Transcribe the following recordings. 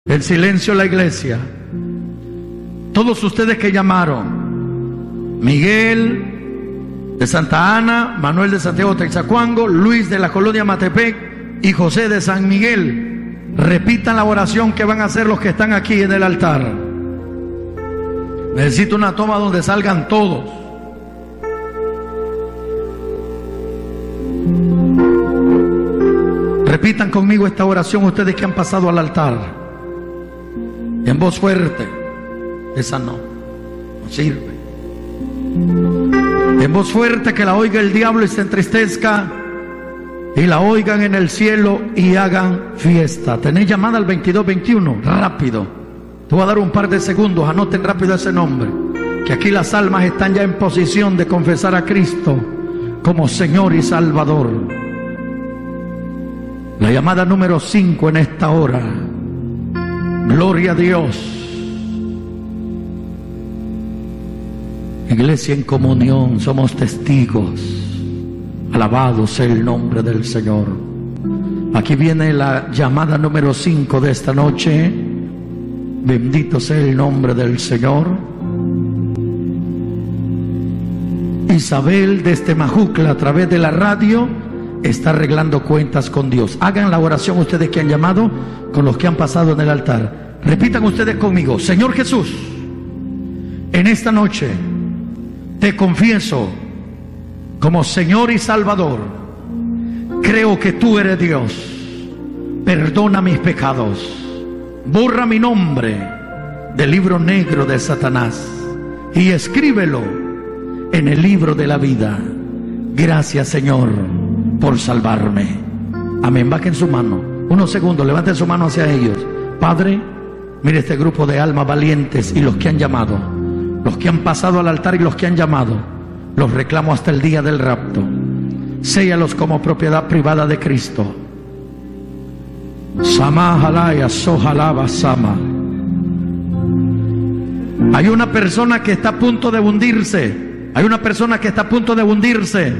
En silencio la iglesia. Todos ustedes que llamaron: Miguel de Santa Ana, Manuel de Santiago Texacuango, Luis de la colonia Matepec y José de San Miguel, repitan la oración que van a hacer los que están aquí en el altar. Necesito una toma donde salgan todos. Repitan conmigo esta oración ustedes que han pasado al altar. En voz fuerte. Esa no sirve. En voz fuerte, que la oiga el diablo y se entristezca, y la oigan en el cielo y hagan fiesta. Tenéis llamada al 2221, rápido. Te voy a dar un par de segundos, anoten rápido ese nombre, que aquí las almas están ya en posición de confesar a Cristo como Señor y Salvador. La llamada número 5 en esta hora. Gloria a Dios. Iglesia en comunión, somos testigos. Alabado sea el nombre del Señor. Aquí viene la llamada número 5 de esta noche. Bendito sea el nombre del Señor. Isabel desde Majucla, a través de la radio, está arreglando cuentas con Dios. Hagan la oración ustedes que han llamado con los que han pasado en el altar. Repitan ustedes conmigo: Señor Jesús, en esta noche te confieso como Señor y Salvador. Creo que tú eres Dios. Perdona mis pecados. Borra mi nombre del libro negro de Satanás y escríbelo en el libro de la vida. Gracias, Señor, por salvarme. Amén. Bajen su mano. Unos segundos, levanten su mano hacia ellos. Padre, mire este grupo de almas valientes y los que han llamado, los que han pasado al altar y los que han llamado. Los reclamo hasta el día del rapto. Séllalos como propiedad privada de Cristo. Sama halaya sojalaba sama. Hay una persona que está a punto de hundirse. Hay una persona que está a punto de hundirse.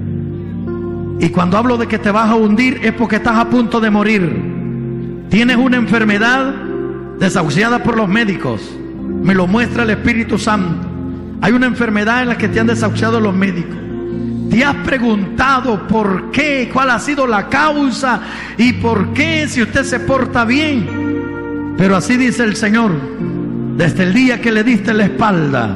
Y cuando hablo de que te vas a hundir es porque estás a punto de morir. Tienes una enfermedad desahuciada por los médicos. Me lo muestra el Espíritu Santo. Hay una enfermedad en la que te han desahuciado los médicos. ¿Te has preguntado por qué? ¿Cuál ha sido la causa? ¿Y por qué si usted se porta bien? Pero así dice el Señor: desde el día que le diste la espalda,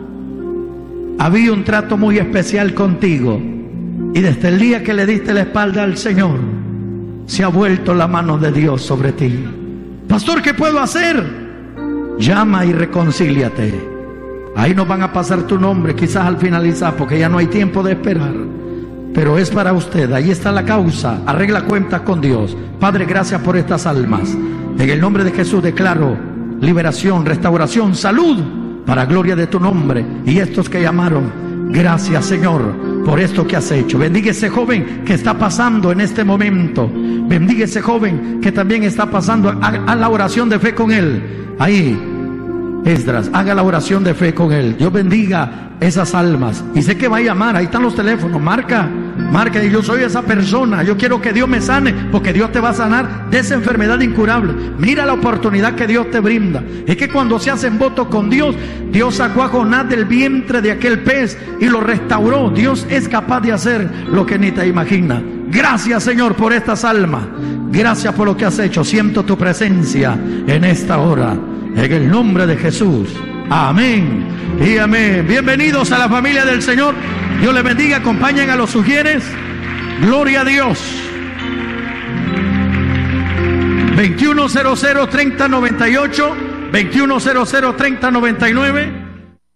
había un trato muy especial contigo. Y desde el día que le diste la espalda al Señor, se ha vuelto la mano de Dios sobre ti. Pastor, ¿qué puedo hacer? Llama y reconcíliate. Ahí nos van a pasar tu nombre, quizás al finalizar, porque ya no hay tiempo de esperar. Pero es para usted, ahí está la causa. Arregla cuentas con Dios. Padre, gracias por estas almas. En el nombre de Jesús declaro liberación, restauración, salud, para gloria de tu nombre. Y estos que llamaron, gracias, Señor, por esto que has hecho. Bendiga ese joven que está pasando en este momento. Bendiga ese joven que también está pasando. Haga la oración de fe con él. Ahí, Esdras, haga la oración de fe con él. Dios bendiga esas almas. Y sé que va a llamar, ahí están los teléfonos. Marca, y yo soy esa persona. Yo quiero que Dios me sane, porque Dios te va a sanar de esa enfermedad incurable. Mira la oportunidad que Dios te brinda. Es que cuando se hacen votos con Dios, Dios sacó a Jonás del vientre de aquel pez y lo restauró. Dios es capaz de hacer lo que ni te imaginas. Gracias, Señor, por estas almas. Gracias por lo que has hecho. Siento tu presencia en esta hora. En el nombre de Jesús. Amén y amén. Bienvenidos a la familia del Señor. Dios les bendiga. Acompañen a los sugieres. Gloria a Dios. 2100-3098, 2100-3099.